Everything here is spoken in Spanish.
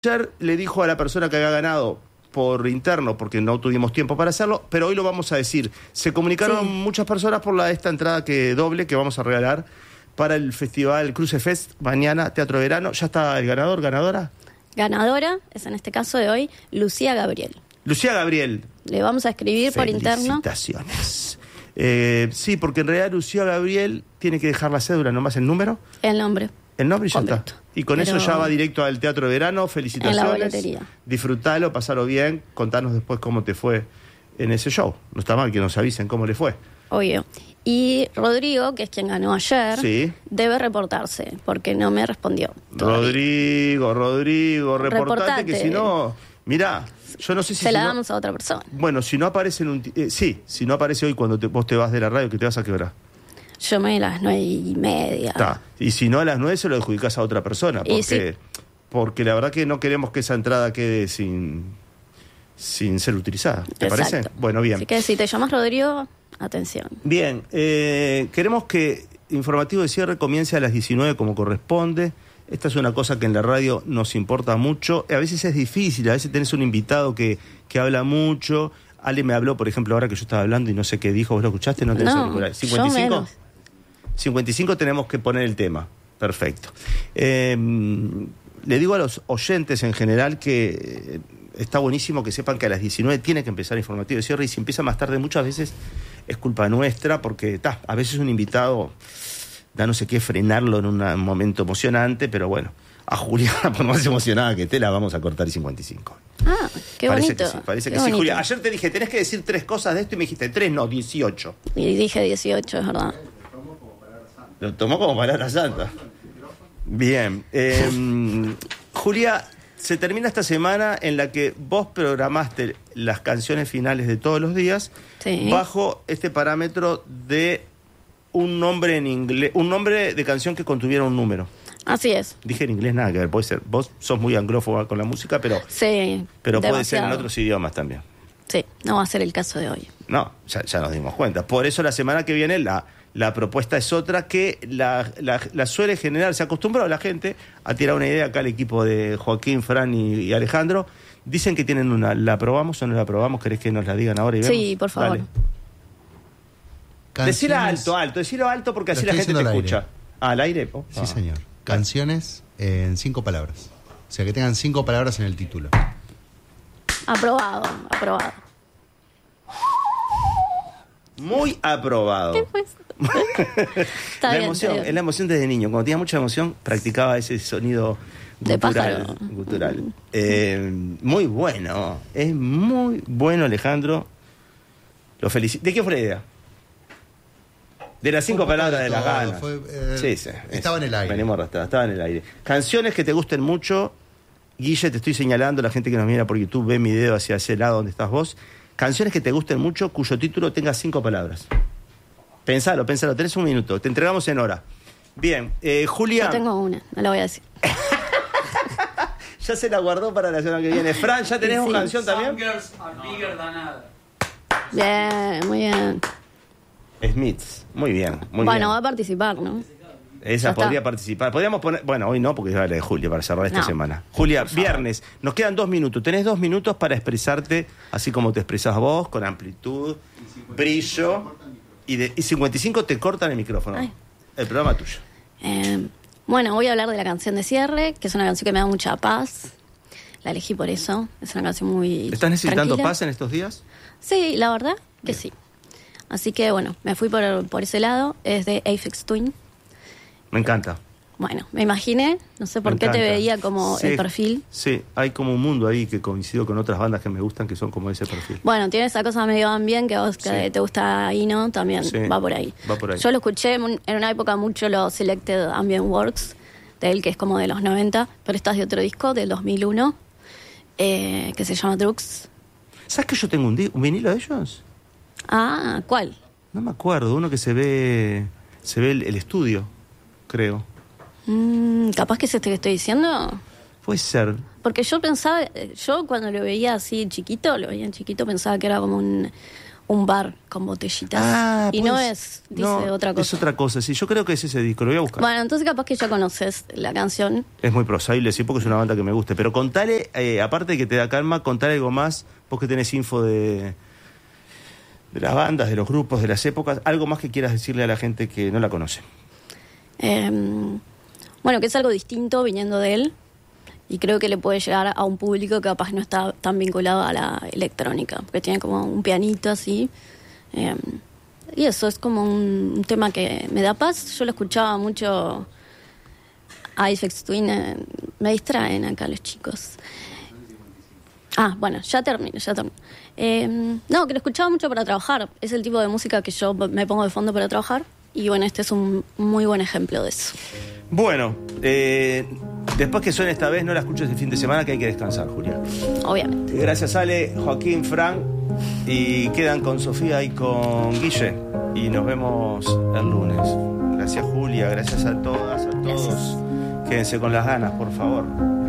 Ayer le dijo a la persona que había ganado por interno, porque no tuvimos tiempo para hacerlo, pero hoy lo vamos a decir. Se comunicaron muchas personas por esta entrada doble que vamos a regalar para el festival Cruce Fest, mañana, Teatro Verano. ¿Ya está el ganador, ganadora? Ganadora es en este caso de hoy Lucía Gabriel. Lucía Gabriel. Le vamos a escribir por interno. Felicitaciones. Sí, porque en realidad Lucía Gabriel tiene que dejar la cédula, nomás el número. El nombre. El nombre y ya completo. está. Y con eso ya va directo al Teatro de Verano. Felicitaciones. En la boletería. Disfrutalo, pasalo bien. Contanos después cómo te fue en ese show. No está mal que nos avisen cómo le fue. Obvio. Y Rodrigo, que es quien ganó ayer, sí, debe reportarse, porque no me respondió todavía. Rodrigo, reportate, que si no, mirá, yo no sé si... Se la damos a otra persona. Bueno, si no aparece en un... sí, si no aparece hoy cuando vos te vas de la radio, que te vas a quebrar. Yo me voy a las 9:30. Está. Y si no a las 9 se lo adjudicás a otra persona, porque la verdad que no queremos que esa entrada quede sin ser utilizada. ¿Te parece? Bueno, bien. Así que si te llamas Rodrigo, atención. Bien, queremos que Informativo de Cierre comience a las 19 como corresponde. Esta es una cosa que en la radio nos importa mucho. A veces es difícil, a veces tenés un invitado que habla mucho. Ale me habló, por ejemplo, ahora que yo estaba hablando y no sé qué dijo. ¿Vos lo escuchaste? No tenés auriculares. 55. 55 tenemos que poner el tema. Perfecto. Le digo a los oyentes en general que está buenísimo que sepan que a las 19 tiene que empezar Informativo de Cierre, y si empieza más tarde muchas veces es culpa nuestra, porque a veces un invitado da no sé qué frenarlo en un momento emocionante, pero bueno, a Julia, por más emocionada que esté, la vamos a cortar y 55. Ah, qué bonito. Parece que sí, Julia. Ayer te dije, tenés que decir 3 cosas de esto y me dijiste 3, no, 18. Y dije 18, es verdad. Lo tomó como palabra santa. Bien. Julia, se termina esta semana en la que vos programaste las canciones finales de todos los días, sí, bajo este parámetro de un nombre en inglés, un nombre de canción que contuviera un número. Así es. Dije en inglés, nada que ver, puede ser. Vos sos muy anglófoba con la música, pero sí, pero puede ser en otros idiomas también. Sí, no va a ser el caso de hoy. No, ya nos dimos cuenta. Por eso la semana que viene la propuesta es otra, que la suele generar. Se acostumbró la gente a tirar una idea. Acá el equipo de Joaquín, Fran y Alejandro dicen que tienen una. ¿La probamos o no la probamos? ¿Querés que nos la digan ahora y vemos? Sí, por favor. Decilo alto porque así la gente te escucha. ¿Al aire? Sí, señor. Canciones en 5 palabras. O sea, que tengan 5 palabras en el título. Aprobado. Muy aprobado. ¿Qué fue eso? La emoción, es la emoción desde niño. Cuando tenía mucha emoción, practicaba ese sonido gutural. Muy bueno. Es muy bueno, Alejandro. Lo felicito. ¿De qué fue la idea? De las 5 palabras de las ganas. Sí, estaba en el aire. Venimos arrastrados, estaba en el aire. Canciones que te gusten mucho. Guille, te estoy señalando, la gente que nos mira por YouTube ve mi dedo hacia ese lado donde estás vos. Canciones que te gusten mucho, cuyo título tenga 5 palabras. Pensalo, tenés un minuto. Te entregamos en hora. Bien, Julia. Yo tengo una, no la voy a decir. Ya se la guardó para la semana que viene. Fran, ¿ya tenés una canción también? Some girls are bigger than others. Bien, muy bien. Smiths, muy bien. Bueno, va a participar, ¿no? Esa podría participar. Podríamos poner... Bueno, hoy no, porque es la de Julia para cerrar esta semana. Julia, viernes. Nos quedan 2 minutos. Tenés 2 minutos para expresarte así como te expresás vos, con amplitud, brillo. Y 55 te cortan el micrófono. Ay. El programa tuyo. Bueno, voy a hablar de la canción de cierre, que es una canción que me da mucha paz. La elegí por eso. Es una canción muy ¿Estás necesitando tranquila. paz en estos días? Sí, la verdad que sí. Así que, bueno, me fui por ese lado. Es de Aphex Twin. Me encanta. Bueno, me imaginé, no sé por qué te veía como el perfil. Sí, hay como un mundo ahí que coincido con otras bandas que me gustan que son como ese perfil. Bueno, tiene esa cosa medio ambient que a vos que te gusta Ino, también va por ahí. Yo lo escuché en una época mucho los Selected Ambient Works, de él que es como de los 90, pero esta es de otro disco, del 2001, que se llama Drugs. ¿Sabes que yo tengo un vinilo de ellos? Ah, ¿cuál? No me acuerdo, uno que se ve el estudio, creo. Capaz que es este que estoy diciendo. Puede ser. Porque yo pensaba, yo cuando lo veía así chiquito, pensaba que era como un un bar con botellitas. Y pues, no es, dice otra cosa. Es otra cosa, sí, yo creo que es ese disco, lo voy a buscar. Bueno, entonces capaz que ya conoces la canción. Es muy prosaible, sí, porque es una banda que me guste. Pero contale, aparte de que te da calma, contale algo más, vos que tenés info de las bandas, de los grupos, de las épocas, algo más que quieras decirle a la gente que no la conoce. Bueno, que es algo distinto viniendo de él. Y creo que le puede llegar a un público que capaz no está tan vinculado a la electrónica, porque tiene como un pianito así. Y eso es como un tema que me da paz. Yo lo escuchaba mucho a Aphex Twin. Me distraen acá los chicos. Bueno, ya termino. No, que lo escuchaba mucho para trabajar. Es el tipo de música que yo me pongo de fondo para trabajar. Y bueno, este es un muy buen ejemplo de eso. Bueno, después que suene esta vez, no la escuches el fin de semana, que hay que descansar, Julia. Obviamente. Gracias, Ale, Joaquín, Frank. Y quedan con Sofía y con Guille. Y nos vemos el lunes. Gracias, Julia. Gracias a todas, a todos. Gracias. Quédense con las ganas, por favor.